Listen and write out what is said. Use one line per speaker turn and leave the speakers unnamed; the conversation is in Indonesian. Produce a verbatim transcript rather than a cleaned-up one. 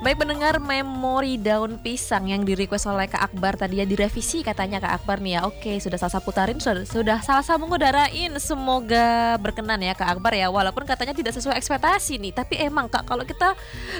Baik pendengar, Memori Daun Pisang yang di-request oleh Kak Akbar tadi ya, direvisi katanya Kak Akbar nih ya. Oke, sudah Salsa putarin, sudah, sudah Salsa mengudarain. Semoga berkenan ya Kak Akbar ya. Walaupun katanya tidak sesuai ekspektasi nih, tapi emang Kak kalau kita